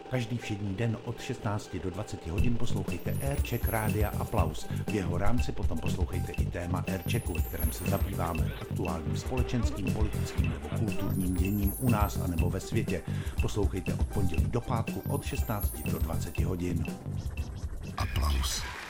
Každý všední den od 16 do 20 hodin poslouchejte Aircheck Rádia Aplaus. V jeho rámci potom poslouchejte i téma Airchecku, ve kterém se zabýváme aktuálním společenským, politickým nebo kulturním děním u nás a nebo ve světě. Poslouchejte od pondělí do pátku od 16 do 20 hodin. Aplaus.